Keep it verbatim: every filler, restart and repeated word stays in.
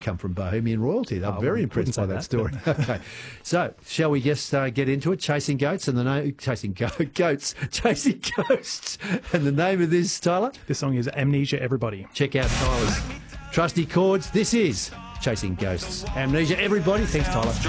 come from Bohemian royalty. They're Oh, very I impressed by wouldn't that say story. Okay, so shall we just uh, get into it? Chasing Goats and the name, chasing go- goats, chasing ghosts, and the name of this, Tyler. This song is Amnesia, everybody. Check out Tyler's trusty chords. This is Chasing Ghosts. Amnesia, everybody. Thanks, Tyler.